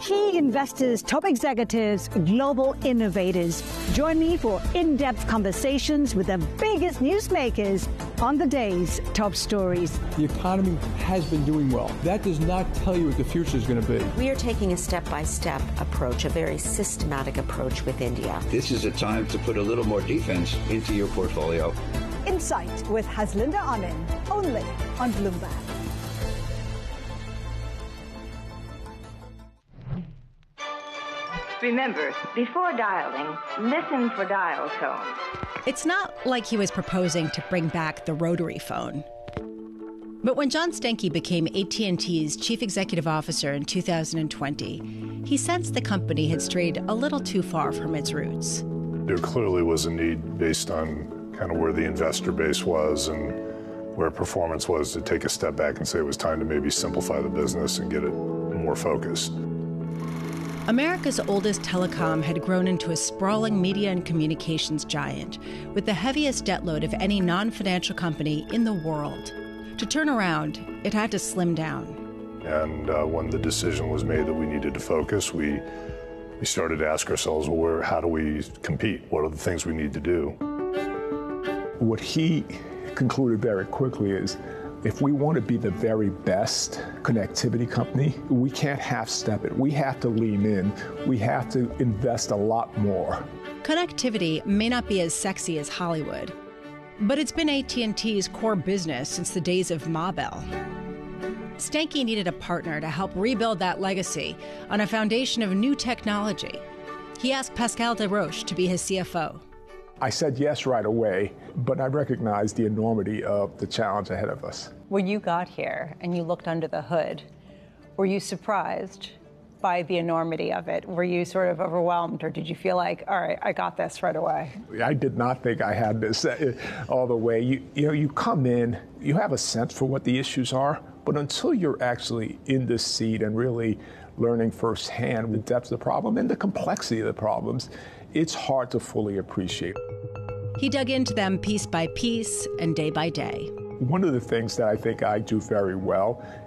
Key investors, top executives, global innovators. Join me for in-depth conversations with the biggest newsmakers on the day's top stories. The economy has been doing well. That does not tell you what the future is going to be. We are taking a step-by-step approach, a very systematic approach with India. This is a time to put a little more defense into your portfolio. Insight with Haslinda Anand, only on Bloomberg. Remember, before dialing, listen for dial tone. It's not like he was proposing to bring back the rotary phone. But when John Stankey became AT&T's chief executive officer in 2020, he sensed the company had strayed a little too far from its roots. There clearly was a need based on kind of where the investor base was and where performance was to take a step back and say it was time to maybe simplify the business and get it more focused. America's oldest telecom had grown into a sprawling media and communications giant with the heaviest debt load of any non-financial company in the world. To turn around, it had to slim down. And when the decision was made that we needed to focus, we started to ask ourselves, well, how do we compete? What are the things we need to do? What he concluded very quickly is, if we want to be the very best connectivity company, we can't half-step it. We have to lean in. We have to invest a lot more. Connectivity may not be as sexy as Hollywood, but it's been AT&T's core business since the days of Ma Bell. Stankey needed a partner to help rebuild that legacy on a foundation of new technology. He asked Pascal Desroches to be his CFO. I said yes right away, but I recognized the enormity of the challenge ahead of us. When you got here and you looked under the hood, were you surprised by the enormity of it? Were you sort of overwhelmed, or did you feel like, all right, I got this right away? I did not think I had this all the way. You come in, you have a sense for what the issues are, but until you're actually in this seat and really learning firsthand the depth of the problem and the complexity of the problems, it's hard to fully appreciate. He dug into them piece by piece and day by day. One of the things that I think I do very well